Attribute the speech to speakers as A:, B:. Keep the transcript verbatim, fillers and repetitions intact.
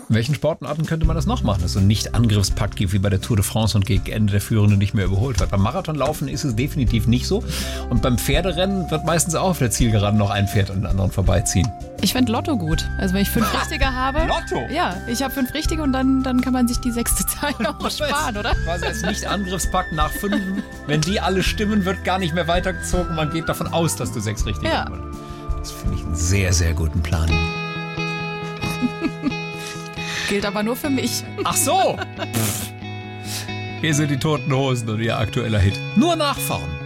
A: In welchen Sportarten könnte man das noch machen, dass es so einen Nicht-Angriffspakt gibt wie bei der Tour de France und gegen Ende der Führende nicht mehr überholt wird? Beim Marathonlaufen ist es definitiv nicht so. Und beim Pferderennen wird meistens auch auf der Zielgeraden noch ein Pferd an den anderen vorbeiziehen.
B: Ich fände Lotto gut. Also wenn ich fünf Richtige habe.
A: Lotto?
B: Ja, ich habe fünf Richtige und dann, dann kann man sich die sechste Zahl noch sparen, oder?
A: Quasi als Nicht-Angriffspakt nach fünf. Wenn die alle stimmen, wird gar nicht mehr weitergezogen. Man geht davon aus, dass du sechs Richtige
B: Ja.
A: hast. Das finde ich einen sehr, sehr guten Plan.
B: Gilt aber nur für mich.
A: Ach so! Pff. Hier sind die Toten Hosen und ihr aktueller Hit. Nur nachfahren.